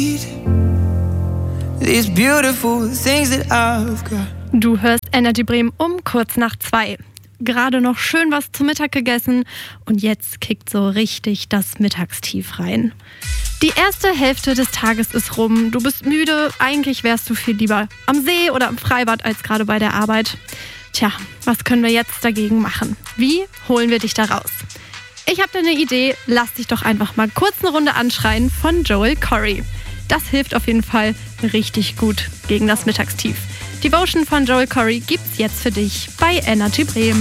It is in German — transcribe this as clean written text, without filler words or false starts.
These beautiful things that I've got. Du hörst Energy Bremen um kurz nach 2. Gerade noch schön was zu Mittag gegessen und jetzt kickt so richtig das Mittagstief rein. Die erste Hälfte des Tages ist rum, du bist müde, eigentlich wärst du viel lieber am See oder im Freibad als gerade bei der Arbeit. Tja, was können wir jetzt dagegen machen? Wie holen wir dich da raus? Ich habe da eine Idee, lass dich doch einfach mal kurz eine Runde anschreien von Joel Corry. Das hilft auf jeden Fall richtig gut gegen das Mittagstief. Devotion von Joel Corry gibt's jetzt für dich bei Energy Bremen.